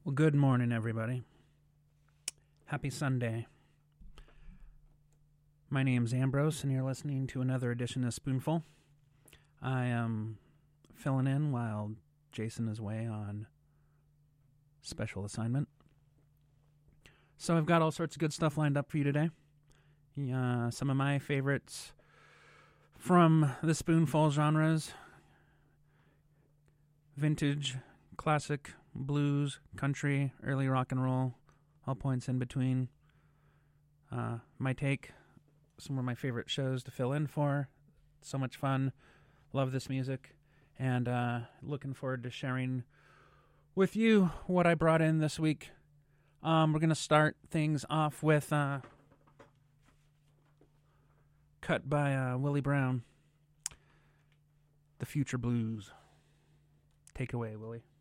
Well, good morning, everybody. Happy Sunday. My name's Ambrose, and you're listening to another edition of Spoonful. I am filling in while Jason is away on special assignment. So I've got all sorts of good stuff lined up for you today. Some of my favorites from the Spoonful genres: vintage, classic, blues, country, early rock and roll, all points in between. My take, some of my favorite shows to fill in for. So much fun. Love this music. And looking forward to sharing with you what I brought in this week. We're going to start things off with cut by Willie Brown, The Future Blues. Take away, Willie.